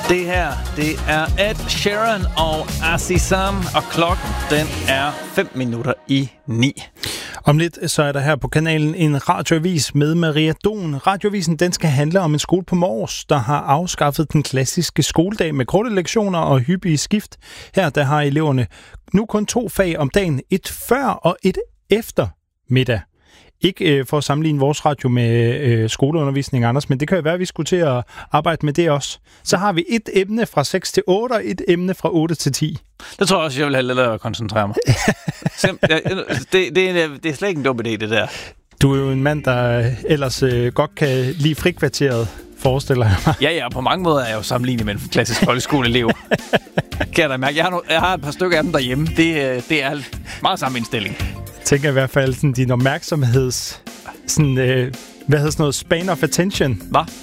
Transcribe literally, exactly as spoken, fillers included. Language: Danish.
Det her, det er Ed Sheeran og Azizam, og klokken, den er fem minutter i ni. Om lidt så er der her på kanalen en radioavis med Maria Don. Radioavisen, den skal handle om en skole på Mors, der har afskaffet den klassiske skoledag med korte lektioner og hyppige skift. Her der har eleverne nu kun to fag om dagen, et før og et efter middag. Ikke øh, for at sammenligne vores radio med øh, skoleundervisning, Anders, men det kan jo være, at vi skulle til at arbejde med det også. Så har vi et emne fra seks til otte, og et emne fra otte til ti. Det tror jeg også, jeg vil have lidt at koncentrere mig. det, det, det er slet ikke en dum idé, det der. Du er jo en mand, der ellers øh, godt kan lide frikvarteret, forestiller jeg mig. Ja, ja, på mange måder er jeg jo sammenlignet med en klassisk folkeskoleelev. Kan jeg da mærke. Jeg har, no- jeg har et par stykker af dem derhjemme. Det, det er meget samme indstilling. Jeg tænker i hvert fald sådan din opmærksomheds... Sådan, øh, hvad hedder sådan noget? Span of attention. Hvad?